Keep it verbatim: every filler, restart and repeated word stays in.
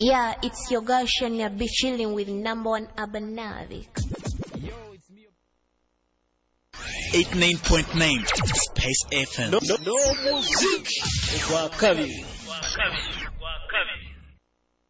Yeah, it's your girl Shania B chilling with number one Urban Navik. eighty-nine point nine Space F M. No, no music. Kwa kabiri.